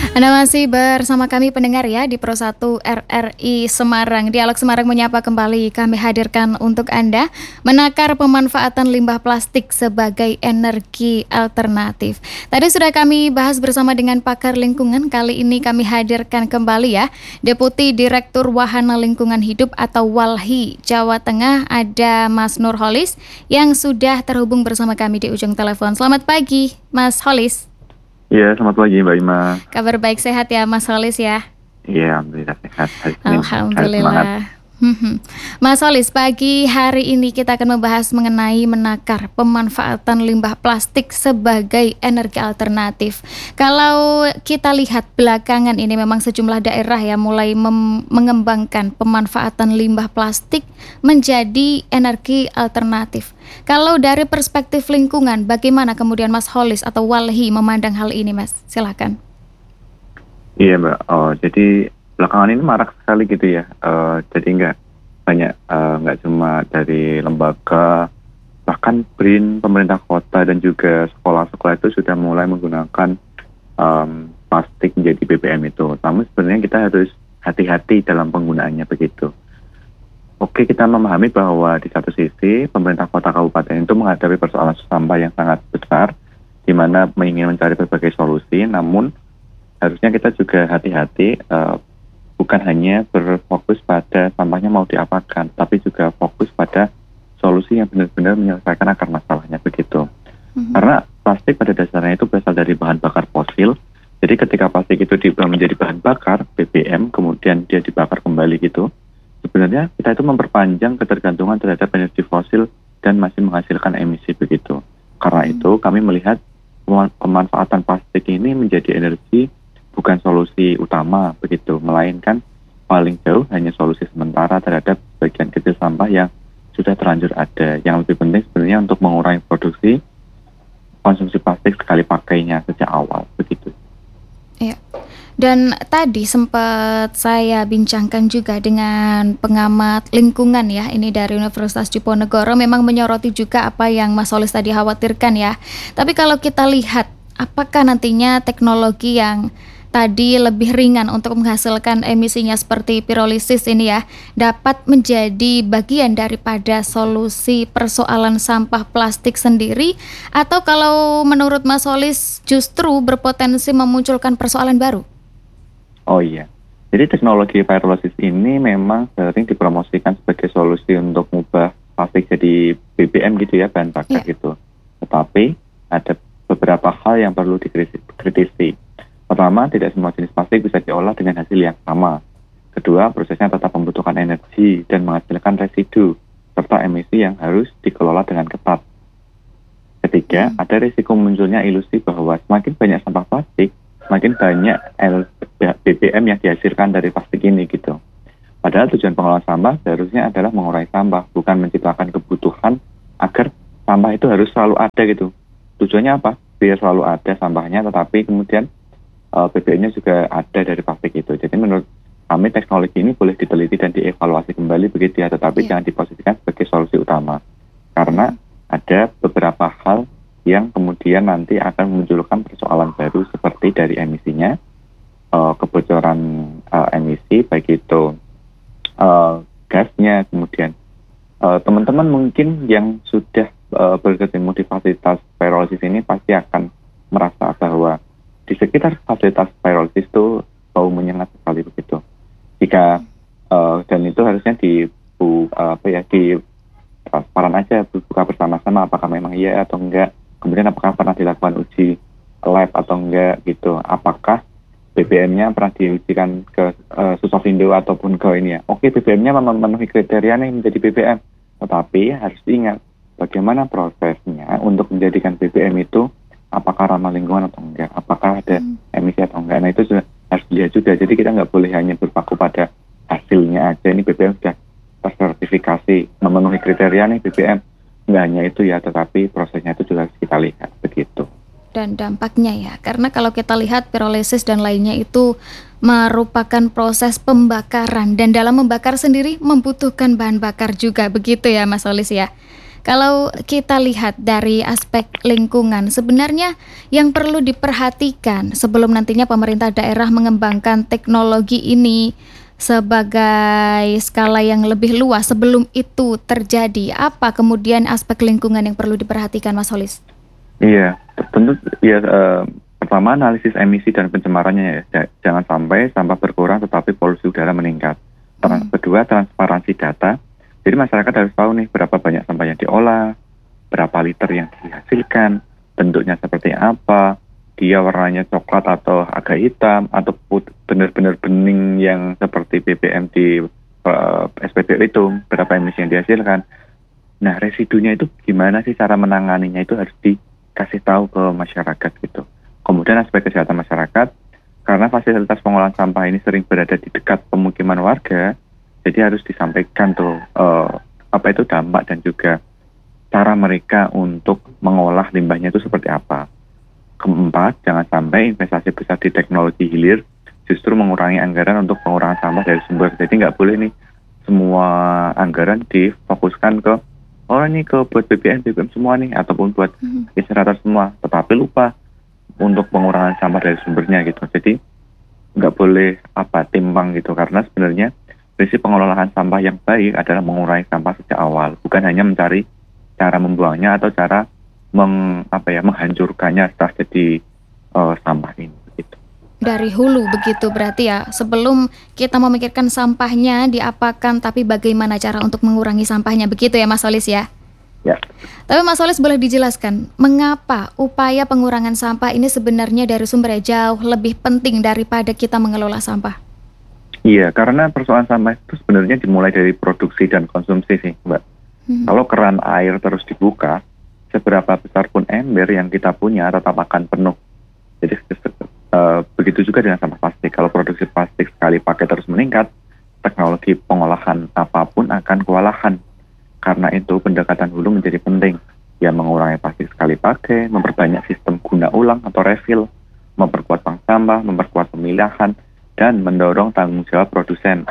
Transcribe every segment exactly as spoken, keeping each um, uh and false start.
Anda masih bersama kami pendengar ya di Pro satu R R I Semarang. Dialog Semarang menyapa kembali. Kami hadirkan untuk Anda menakar pemanfaatan limbah plastik sebagai energi alternatif. Tadi sudah kami bahas bersama dengan pakar lingkungan. Kali ini kami hadirkan kembali ya Deputi Direktur Wahana Lingkungan Hidup atau WALHI Jawa Tengah, ada Mas Nurholis yang sudah terhubung bersama kami di ujung telepon. Selamat pagi, Mas Holis. Iya, selamat pagi Mbak Ima. Kabar baik, sehat ya Mas Holis ya? Iya, alhamdulillah sehat. Hari Senin, hari semangat. Alhamdulillah. Mhm. Mas Holis, pagi hari ini kita akan membahas mengenai menakar pemanfaatan limbah plastik sebagai energi alternatif. Kalau kita lihat belakangan ini memang sejumlah daerah ya mulai mem- mengembangkan pemanfaatan limbah plastik menjadi energi alternatif. Kalau dari perspektif lingkungan, bagaimana kemudian Mas Holis atau WALHI memandang hal ini, Mas? Silakan. Iya Mbak, oh jadi belakangan ini marak sekali gitu ya. Uh, jadi nggak banyak, uh, nggak cuma dari lembaga, bahkan B R I N, pemerintah kota dan juga sekolah-sekolah itu sudah mulai menggunakan um, plastik menjadi B B M itu. Namun sebenarnya kita harus hati-hati dalam penggunaannya begitu. Oke, kita memahami bahwa di satu sisi pemerintah kota kabupaten itu menghadapi persoalan sampah yang sangat besar, di mana ingin mencari berbagai solusi, namun harusnya kita juga hati-hati, uh, bukan hanya berfokus pada sampahnya mau diapakan, tapi juga fokus pada solusi yang benar-benar menyelesaikan akar masalahnya begitu. Mm-hmm. Karena plastik pada dasarnya itu berasal dari bahan bakar fosil, jadi ketika plastik itu diubah menjadi bahan bakar, B B M, kemudian dia dibakar kembali gitu, sebenarnya kita itu memperpanjang ketergantungan terhadap energi fosil dan masih menghasilkan emisi begitu. Karena hmm. itu kami melihat pemanfaatan plastik ini menjadi energi bukan solusi utama begitu, melainkan paling jauh hanya solusi sementara terhadap bagian kecil sampah yang sudah terlanjur ada. Yang lebih penting sebenarnya untuk mengurangi produksi konsumsi plastik sekali pakainya sejak awal begitu. Iya. Dan tadi sempat saya bincangkan juga dengan pengamat lingkungan ya, ini dari Universitas Diponegoro, memang menyoroti juga apa yang Mas Holis tadi khawatirkan ya. Tapi kalau kita lihat apakah nantinya teknologi yang tadi lebih ringan untuk menghasilkan emisinya seperti pirolisis ini ya, dapat menjadi bagian daripada solusi persoalan sampah plastik sendiri, atau kalau menurut Mas Holis justru berpotensi memunculkan persoalan baru? Oh iya, jadi teknologi pyrolysis ini memang sering dipromosikan sebagai solusi untuk mengubah plastik jadi B B M gitu ya, bahan bakar yeah. gitu. Tetapi ada beberapa hal yang perlu dikritisi. Pertama, tidak semua jenis plastik bisa diolah dengan hasil yang sama. Kedua, prosesnya tetap membutuhkan energi dan menghasilkan residu, serta emisi yang harus dikelola dengan ketat. Ketiga, hmm. ada risiko munculnya ilusi bahwa semakin banyak sampah plastik, semakin banyak B B M yang dihasilkan dari plastik ini gitu. Padahal tujuan pengelolaan sampah seharusnya adalah mengurangi sampah, bukan menciptakan kebutuhan agar sampah itu harus selalu ada gitu. Tujuannya apa? Biar selalu ada sampahnya, tetapi kemudian uh, B B M-nya juga ada dari plastik itu. Jadi menurut kami teknologi ini boleh diteliti dan dievaluasi kembali begitu ya, tetapi yeah. jangan diposisikan sebagai solusi utama. Karena ada beberapa hal yang kemudian nanti akan memunculkan persoalan baru seperti dari emisinya, uh, kebocoran uh, emisi, baik itu uh, gasnya, kemudian uh, teman-teman mungkin yang sudah uh, berkecimpung di fasilitas pyrolysis ini pasti akan merasa bahwa di sekitar fasilitas pyrolysis itu bau menyengat sekali begitu. Jika uh, dan itu harusnya di bu, uh, apa ya di transparan aja, buka bersama-sama apakah memang iya atau enggak. Kemudian apakah pernah dilakukan uji lab atau enggak gitu. Apakah B B M-nya pernah diujikan ke uh, Susovindo ataupun ke ini ya. Oke, B B M-nya memenuhi kriteria nih menjadi B B M. Tetapi harus diingat bagaimana prosesnya untuk menjadikan B B M itu, apakah ramah lingkungan atau enggak. Apakah ada hmm. emisi atau enggak. Nah itu sudah harus dilihat juga. Jadi kita nggak boleh hanya berpaku pada hasilnya aja. Ini B B M sudah tersertifikasi, memenuhi kriteria nih B B M. Nggak hanya itu ya, tetapi prosesnya itu juga harus kita lihat begitu. Dan dampaknya ya, karena kalau kita lihat pirolisis dan lainnya itu merupakan proses pembakaran, dan dalam membakar sendiri membutuhkan bahan bakar juga begitu ya Mas Holis ya. Kalau kita lihat dari aspek lingkungan, sebenarnya yang perlu diperhatikan sebelum nantinya pemerintah daerah mengembangkan teknologi ini sebagai skala yang lebih luas, sebelum itu terjadi, apa kemudian aspek lingkungan yang perlu diperhatikan, Mas Holis? Iya, tentu ya, eh, pertama analisis emisi dan pencemarannya ya. Ja- Jangan sampai sampah berkurang tetapi polusi udara meningkat. Trans- Hmm. kedua, transparansi data. Jadi masyarakat harus tahu nih berapa banyak sampah yang diolah, berapa liter yang dihasilkan, bentuknya seperti apa, dia warnanya coklat atau agak hitam, atau put- benar-benar bening yang seperti B B M di eh, S P B U itu, berapa emisi yang dihasilkan. Nah, residunya itu gimana sih cara menanganinya, itu harus dikasih tahu ke masyarakat gitu. Kemudian aspek kesehatan masyarakat, karena fasilitas pengolahan sampah ini sering berada di dekat pemukiman warga, jadi harus disampaikan tuh eh, apa itu dampak dan juga cara mereka untuk mengolah limbahnya itu seperti apa. Keempat, jangan sampai investasi besar di teknologi hilir justru mengurangi anggaran untuk pengurangan sampah dari sumber. Jadi nggak boleh nih semua anggaran difokuskan ke oh ini ke buat B B M, B B M semua nih, ataupun buat Hmm. insinerator semua, tetapi lupa untuk pengurangan sampah dari sumbernya gitu. Jadi nggak boleh apa timbang gitu, karena sebenarnya prinsip pengelolaan sampah yang baik adalah mengurangi sampah sejak awal, bukan hanya mencari cara membuangnya atau cara meng, apa ya, menghancurkannya setelah jadi eh, sampah ini. Gitu. Dari hulu begitu berarti ya, sebelum kita memikirkan sampahnya diapakan, tapi bagaimana cara untuk mengurangi sampahnya, begitu ya Mas Holis ya? Ya, Tapi Mas Holis boleh dijelaskan, mengapa upaya pengurangan sampah ini sebenarnya dari sumbernya jauh lebih penting daripada kita mengelola sampah? iya, karena persoalan sampah itu sebenarnya dimulai dari produksi dan konsumsi sih, Mbak. Hmm. Kalau keran air terus dibuka, seberapa besar pun ember yang kita punya tetap akan penuh. Jadi uh, begitu juga dengan sampah plastik. Kalau produksi plastik sekali pakai terus meningkat, teknologi pengolahan apapun akan kewalahan. Karena itu pendekatan hulu menjadi penting. Ya, mengurangi plastik sekali pakai, memperbanyak sistem guna ulang atau refill, memperkuat bank sampah, memperkuat pemilahan, dan mendorong tanggung jawab produsen.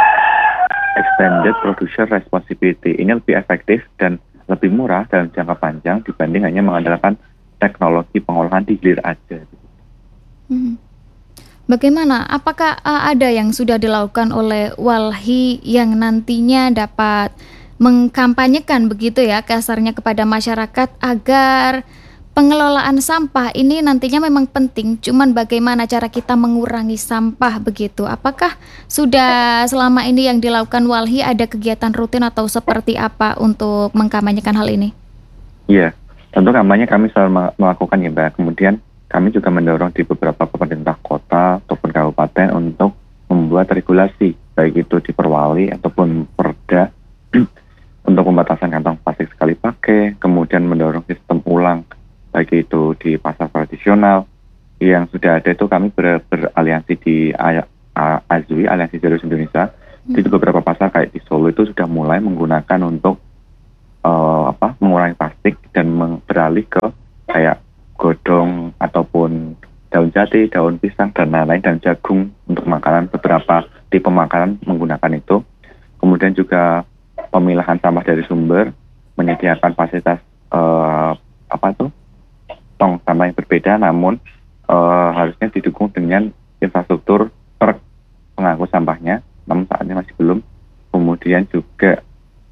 Extended Producer Responsibility ini lebih efektif dan lebih murah dalam jangka panjang dibanding hanya mengandalkan teknologi pengolahan di hilir aja. Hmm. Bagaimana? Apakah uh, ada yang sudah dilakukan oleh Walhi yang nantinya dapat mengkampanyekan begitu ya kasarnya kepada masyarakat agar pengelolaan sampah ini nantinya memang penting, cuman bagaimana cara kita mengurangi sampah begitu? Apakah sudah selama ini yang dilakukan Walhi ada kegiatan rutin atau seperti apa untuk mengkampanyekan hal ini? Iya, tentu kampanye kami selalu melakukan ya Mbak. Kemudian kami juga mendorong di beberapa pemerintah kota ataupun kabupaten untuk membuat regulasi, baik itu di Perwali ataupun Perda, untuk pembatasan kantong plastik sekali pakai, kemudian mendorong sistem ulang, baik itu di pasar tradisional. Yang sudah ada itu kami ber, beraliansi di A- A- A Z W I, Aliansi Zero Waste Indonesia. Hmm. Di beberapa pasar kayak di Solo itu sudah mulai menggunakan untuk uh, apa mengurangi plastik dan meng- beralih ke kayak godong ataupun daun jati, daun pisang dan lain-lain, dan jagung untuk makanan. Beberapa tipe makanan menggunakan itu. Kemudian juga pemilahan sampah dari sumber, menyediakan fasilitas uh, apa tuh tong sampah yang berbeda, namun uh, harusnya didukung dengan infrastruktur truk pengangkut sampahnya, namun saat ini masih belum. Kemudian juga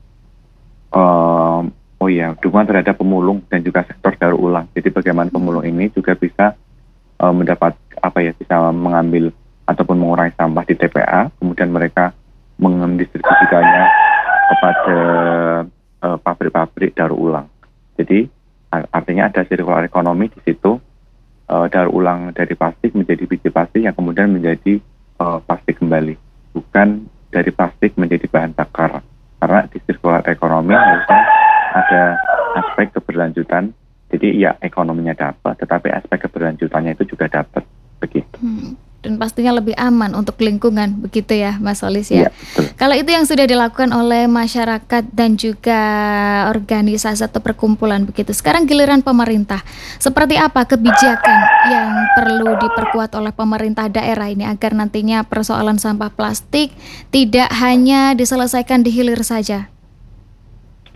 um, oh ya, dukungan terhadap pemulung dan juga sektor daur ulang. Jadi bagaimana pemulung ini juga bisa uh, mendapat apa ya, bisa mengambil ataupun mengurangi sampah di T P A, kemudian mereka mendistribusikannya kepada uh, pabrik-pabrik daur ulang. Jadi artinya ada sirkular ekonomi di situ, uh, daur ulang dari plastik menjadi biji plastik yang kemudian menjadi uh, plastik kembali, bukan dari plastik menjadi bahan bakar. Karena di sirkular ekonomi harusnya ada aspek keberlanjutan. Jadi ya ekonominya dapat, tetapi aspek keberlanjutannya itu juga dapat begitu. Hmm. Dan pastinya lebih aman untuk lingkungan, begitu ya Mas Holis ya. Iya, betul. Kalau itu yang sudah dilakukan oleh masyarakat dan juga organisasi atau perkumpulan begitu. Sekarang giliran pemerintah. Seperti apa kebijakan yang perlu diperkuat oleh pemerintah daerah ini agar nantinya persoalan sampah plastik tidak hanya diselesaikan di hilir saja?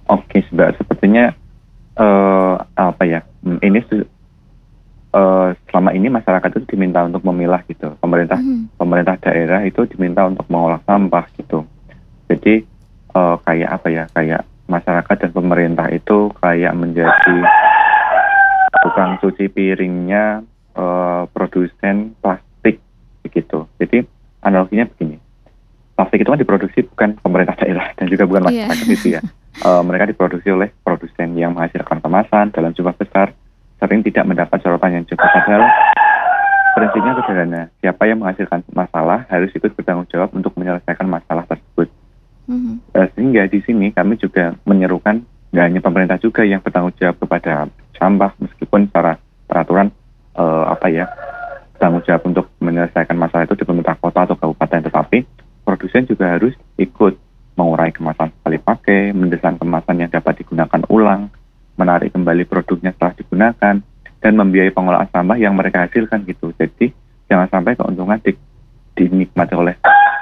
Oke, Mbak, sepertinya eh, apa ya? hmm, Ini su- eh, selama ini masyarakat itu diminta untuk memilah gitu. Pemerintah Mhm. pemerintah daerah itu diminta untuk mengolah sampah gitu. Jadi eh, kayak apa ya? Kayak masyarakat dan pemerintah itu kayak menjadi tukang cuci piringnya eh, produsen plastik begitu. Jadi analoginya begini. Plastik itu kan diproduksi bukan pemerintah daerah dan juga bukan Iya. masyarakat itu ya. Eh, mereka diproduksi oleh produsen yang menghasilkan kemasan dalam jumlah besar, sering tidak mendapat sorotan yang cukup. Padahal prinsipnya sederhana, siapa yang menghasilkan masalah harus ikut bertanggung jawab untuk menyelesaikan masalah tersebut. Mhm. Eh, sehingga di sini kami juga menyerukan nggak hanya pemerintah juga yang bertanggung jawab kepada sampah, meskipun secara peraturan eh, apa ya tanggung jawab untuk menyelesaikan masalah itu di pemerintah kota atau kabupaten, tetapi produsen juga harus ikut mengurai kemasan sekali pakai, mendesain kemasan yang dapat digunakan ulang, menarik kembali produknya setelah digunakan, dan membiayai pengolahan sampah yang mereka hasilkan gitu. Jadi jangan sampai keuntungan di, dinikmati oleh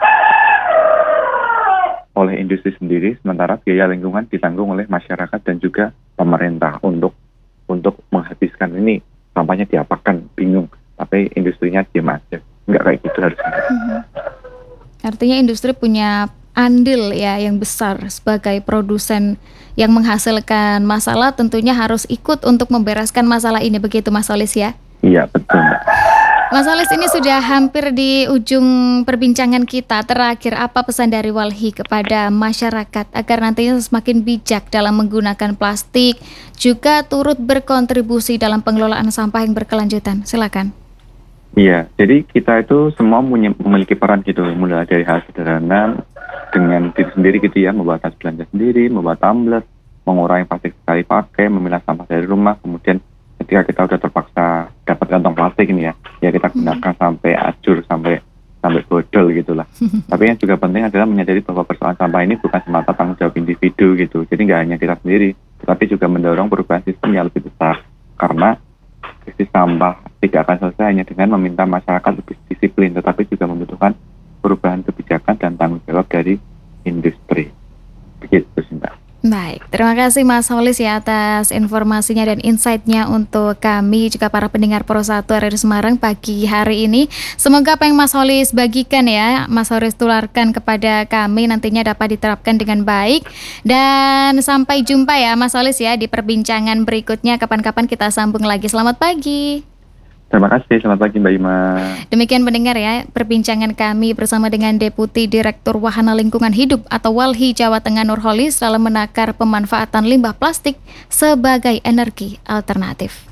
oleh industri sendiri, sementara biaya lingkungan ditanggung oleh masyarakat dan juga pemerintah untuk untuk menghabiskan ini sampahnya diapakan, bingung, tapi industrinya diam aja. Nggak kayak gitu harusnya. Mhm. Artinya industri punya andil ya yang besar sebagai produsen yang menghasilkan masalah, tentunya harus ikut untuk membereskan masalah ini, begitu Mas Solis ya? Iya, betul, Mbak. Mas Solis, ini sudah hampir di ujung perbincangan kita. Terakhir, apa pesan dari Walhi kepada masyarakat agar nantinya semakin bijak dalam menggunakan plastik, juga turut berkontribusi dalam pengelolaan sampah yang berkelanjutan? Silakan. Iya, jadi kita itu semua punya- memiliki peran gitu, mulai dari hal sederhana dengan diri sendiri gitu ya, membuat tas belanja sendiri, membuat tumbler, mengurangi plastik sekali pakai, memilah sampah dari rumah, kemudian ketika kita udah terpaksa dapat kantong plastik ini ya, ya kita gunakan sampai acur, sampai sampai bodol gitulah. Tapi yang juga penting adalah menyadari bahwa persoalan sampah ini bukan semata tanggung jawab individu gitu, jadi nggak hanya kita sendiri, tetapi juga mendorong perubahan sistem yang lebih besar, karena krisis sampah tidak akan selesai hanya dengan meminta masyarakat lebih disiplin, tetapi juga membutuhkan perubahan kebijakan dan tanggung jawab dari industri. Begitu sih, Mbak. Baik, terima kasih Mas Solis ya atas informasinya dan insight-nya untuk kami juga para pendengar Pro satu R R I Semarang pagi hari ini. Semoga apa yang Mas Solis bagikan ya, Mas Solis tularkan kepada kami nantinya dapat diterapkan dengan baik. Dan sampai jumpa ya Mas Solis ya di perbincangan berikutnya, kapan-kapan kita sambung lagi. Selamat pagi. Terima kasih, selamat pagi Mbak Ima. Demikian pendengar ya, perbincangan kami bersama dengan Deputi Direktur Wahana Lingkungan Hidup atau Walhi Jawa Tengah Nurholis dalam menakar pemanfaatan limbah plastik sebagai energi alternatif.